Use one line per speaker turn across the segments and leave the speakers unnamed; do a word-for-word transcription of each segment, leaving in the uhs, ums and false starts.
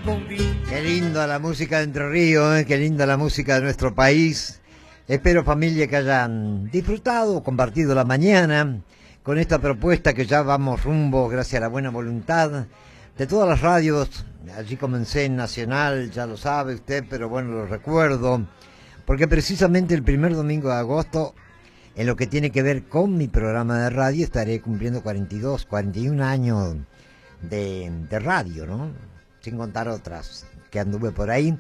Qué linda la música de Entre Ríos, ¿eh? Qué linda la música de nuestro país. Espero, familia, que hayan disfrutado, compartido la mañana con esta propuesta que ya vamos rumbo, gracias a la buena voluntad de todas las radios. Allí comencé en Nacional, ya lo sabe usted, pero bueno, lo recuerdo, porque precisamente el primer domingo de agosto, en lo que tiene que ver con mi programa de radio, estaré cumpliendo cuarenta y dos, cuarenta y un años de, de radio, ¿no? Sin contar otras que anduve por ahí.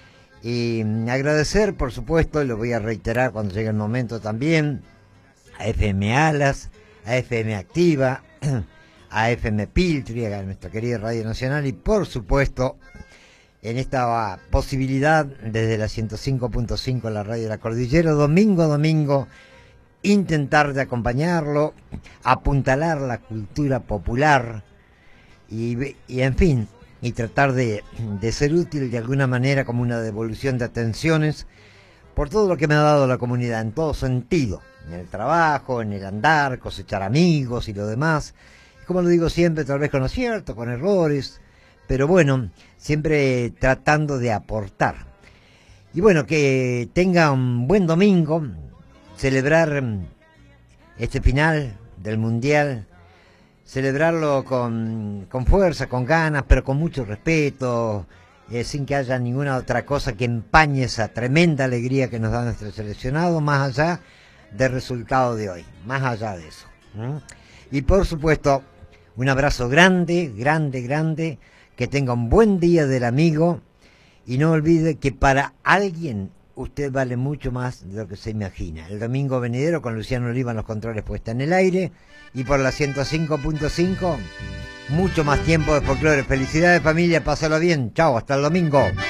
Y agradecer, por supuesto, y lo voy a reiterar cuando llegue el momento también, a F M Alas, a F M Activa, a F M Piltri, a nuestra querida Radio Nacional, y por supuesto, en esta posibilidad, desde la ciento cinco punto cinco, la Radio de la Cordillera, domingo a domingo, intentar de acompañarlo, apuntalar la cultura popular, y, y en fin, y tratar de, de ser útil de alguna manera como una devolución de atenciones por todo lo que me ha dado la comunidad en todo sentido, en el trabajo, en el andar, cosechar amigos y lo demás. Como lo digo siempre, tal vez con acierto, con errores, pero bueno, siempre tratando de aportar. Y bueno, que tenga un buen domingo, celebrar este final del Mundial, celebrarlo con, con fuerza, con ganas, pero con mucho respeto, eh, sin que haya ninguna otra cosa que empañe esa tremenda alegría que nos da nuestro seleccionado, más allá del resultado de hoy, más allá de eso. ¿Mm? Y por supuesto, un abrazo grande, grande, grande, que tenga un buen día del amigo, y no olvide que para alguien usted vale mucho más de lo que se imagina. El domingo venidero con Luciano Oliva en los controles puesta en el aire, y por la ciento cinco punto cinco, mucho más tiempo de folclore. Felicidades, familia, pásalo bien. Chao, hasta el domingo.